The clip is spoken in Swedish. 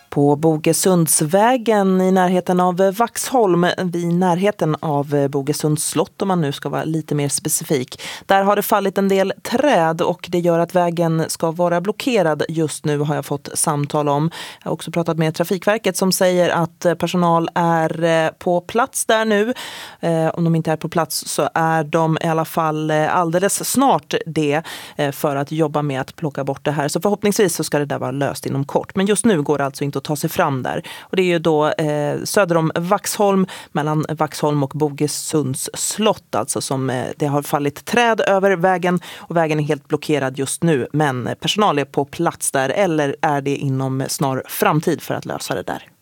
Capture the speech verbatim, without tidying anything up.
På Bogesundsvägen i närheten av Vaxholm, vid närheten av Bogesunds slott om man nu ska vara lite mer specifik. Där har det fallit en del träd och det gör att vägen ska vara blockerad just nu, har jag fått samtal om. Jag har också pratat med Trafikverket som säger att personal är på plats där nu. Om de inte är på plats så är de i alla fall alldeles snart det för att jobba med att plocka bort det här. Så förhoppningsvis så ska det där vara löst inom kort. Men just nu går det alltså inte att ta sig fram där. Och det är ju då eh, söder om Vaxholm, mellan Vaxholm och Bogesunds slott alltså, som eh, det har fallit träd över vägen och vägen är helt blockerad just nu. Men personal är på plats där, eller är det inom snar framtid för att lösa det där.